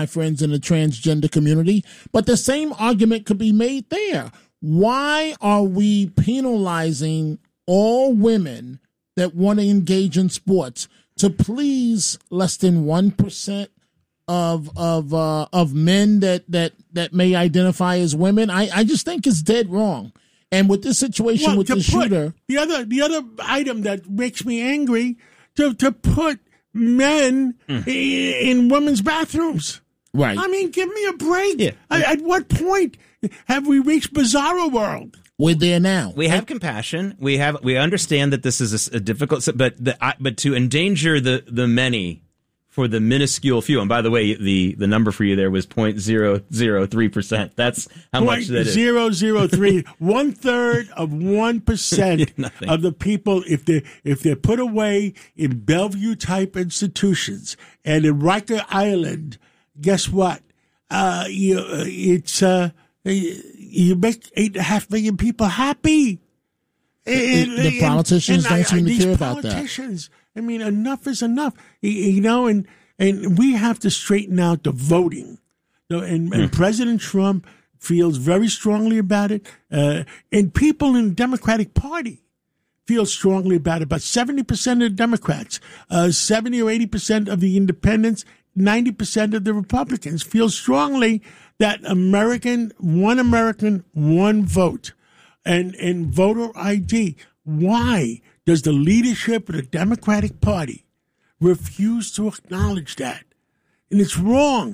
my friends in the transgender community, but the same argument could be made there. Why are we penalizing all women that want to engage in sports to please less than 1% of men that may identify as women? I just think it's dead wrong. And with this situation with the shooter, the other item that makes me angry to put men in women's bathrooms. Right. I mean, give me a break. Yeah. At what point have we reached bizarro world? We're there now. We have compassion. We understand that this is a difficult, but to endanger the many for the minuscule few. And by the way, the number for you there was 0.003%. That's how much that is. 0.003, 1/3 of 1% of the people, if they're put away in Bellevue type institutions and in Riker Island, guess what? You make 8.5 million people happy. The politicians don't seem to care about that. I mean, enough is enough, and we have to straighten out the voting. And President Trump feels very strongly about it, and people in the Democratic Party feel strongly about it. About 70% of the Democrats, 70 or 80% of the independents, 90% of the Republicans feel strongly that one American, one vote, and voter ID. Why does the leadership of the Democratic Party refuse to acknowledge that? And it's wrong.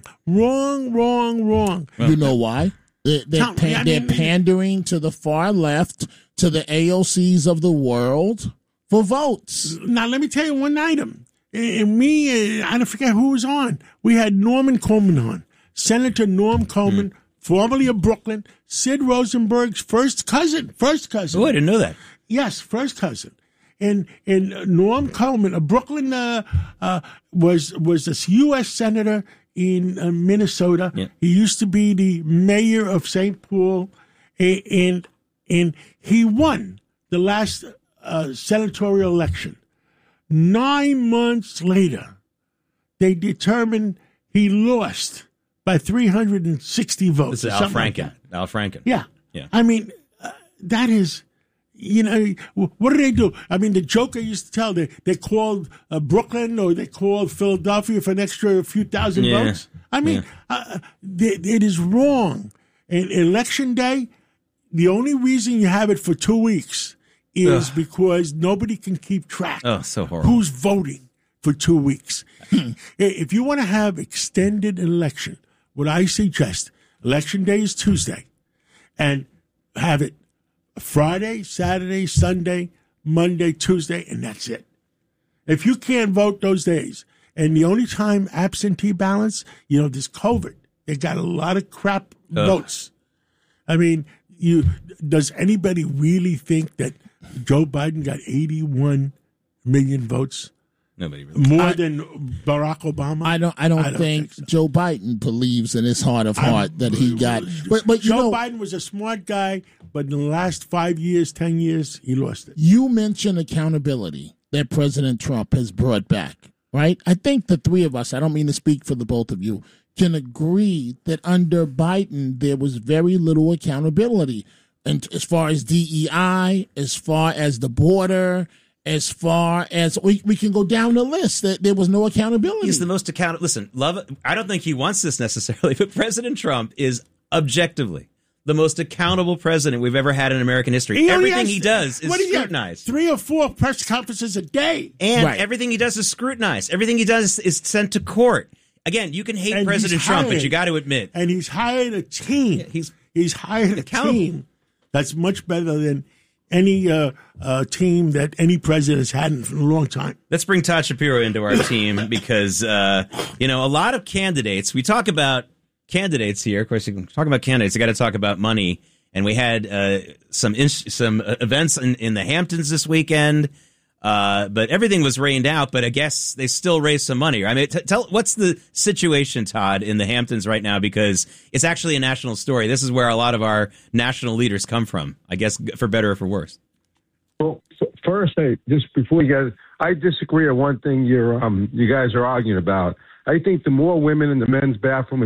You know why? They're pandering to the far left, to the AOCs of the world for votes. Now, let me tell you one item. And I don't forget who was on. We had Norman Coleman on. Senator Norm Coleman, formerly of Brooklyn, Sid Rosenberg's first cousin. Oh, I didn't know that. Yes, first cousin. And Norm Coleman of Brooklyn was a U.S. senator in Minnesota. Yeah. He used to be the mayor of St. Paul, and he won the last senatorial election. 9 months later, they determined he lost by 360 votes. This is Al Franken. Al Franken. Yeah. I mean, that is... what do they do? I mean, the joke I used to tell, they called Brooklyn or they called Philadelphia for an extra few thousand votes. I mean, it is wrong. And election day, the only reason you have it for 2 weeks is because nobody can keep track. Oh, so horrible. Who's voting for 2 weeks. If you want to have extended election, what I suggest, election day is Tuesday, and have it Friday, Saturday, Sunday, Monday, Tuesday, and that's it. If you can't vote those days, and the only time absentee ballots, this COVID, they got a lot of crap votes. I mean, does anybody really think that Joe Biden got 81 million votes? Nobody really. More than Barack Obama? I don't think so. Joe Biden believes in his heart of heart that he got. But Joe Biden was a smart guy, but in the last 5 years, 10 years, he lost it. You mentioned accountability that President Trump has brought back, right? I think the three of us, I don't mean to speak for the both of you, can agree that under Biden, there was very little accountability. And as far as DEI, as far as the border, as far as we can go down the list, that there was no accountability. He's the most accountable. Listen, I don't think he wants this necessarily, but President Trump is objectively the most accountable president we've ever had in American history. Everything he does is scrutinized. 3 or 4 press conferences a day. And everything he does is scrutinized. Everything he does is sent to court. Again, you can hate President Trump, but you got to admit. And he's hired a team. Yeah, he's hired a team that's much better than any team that any president has had in a long time. Let's bring Todd Shapiro into our team because, a lot of candidates, we talk about candidates here. Of course, you can talk about candidates. You got to talk about money. And we had some events in the Hamptons this weekend, but everything was rained out. But I guess they still raised some money. I mean, what's the situation, Todd, in the Hamptons right now? Because it's actually a national story. This is where a lot of our national leaders come from, I guess, for better or for worse. Well, first, just before you guys, I disagree on one thing you guys are arguing about. I think the more women in the men's bathroom